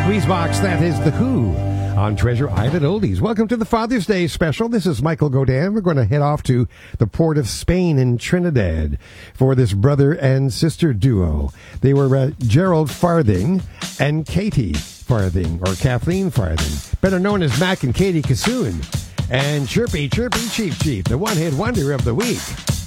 Squeezebox, that is The Who on Treasure Island Oldies. Welcome to the Father's Day special. This is Michael Godin. We're going to head off to the port of Spain in Trinidad for this brother and sister duo. They were Gerald Farthing and Katie Farthing, or Kathleen Farthing, better known as Mac and Katie Kassoon, and Chirpy Chirpy Cheep Cheep, the one-hit wonder of the week.